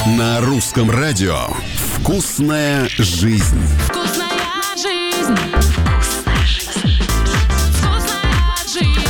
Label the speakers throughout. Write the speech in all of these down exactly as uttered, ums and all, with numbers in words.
Speaker 1: На русском радио «Вкусная жизнь».
Speaker 2: Вкусная жизнь. Вкусная жизнь. Вкусная жизнь.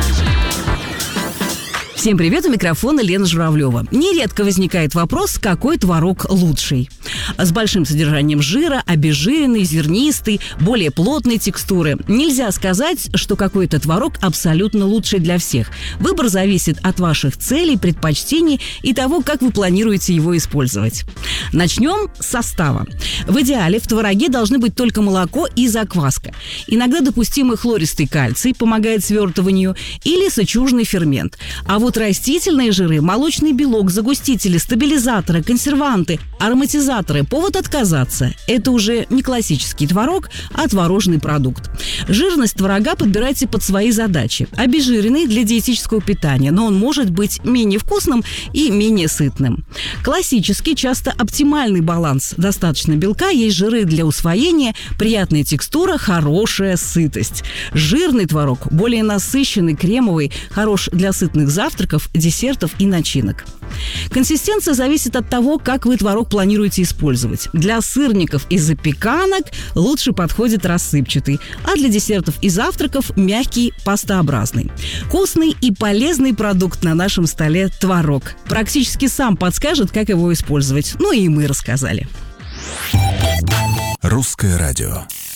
Speaker 3: Всем привет, у микрофона Лена Журавлева. Нередко возникает вопрос, какой творог лучший. С большим содержанием жира, обезжиренный, зернистый, более плотной текстуры. Нельзя сказать, что какой-то творог абсолютно лучший для всех. Выбор зависит от ваших целей, предпочтений и того, как вы планируете его использовать. Начнем с состава. В идеале в твороге должны быть только молоко и закваска. Иногда допустимый хлористый кальций помогает свертыванию или сычужный фермент. А вот растительные жиры, молочный белок, загустители, стабилизаторы, консерванты, ароматизаторы – повод отказаться. Это уже не классический творог, а творожный продукт. Жирность творога подбирайте под свои задачи. Обезжиренный для диетического питания, но он может быть менее вкусным и менее сытным. Классический, часто оптимальный баланс. Достаточно белка, есть жиры для усвоения, приятная текстура, хорошая сытость. Жирный творог, более насыщенный, кремовый, хорош для сытных завтраков, десертов и начинок. Консистенция зависит от того, как вы творог планируете использовать. Для сырников и запеканок лучше подходит рассыпчатый, а для десертов и завтраков мягкий, пастообразный. Вкусный и полезный продукт на нашем столе – творог. Практически сам подскажет, как его использовать. Ну и мы рассказали.
Speaker 1: Русское радио.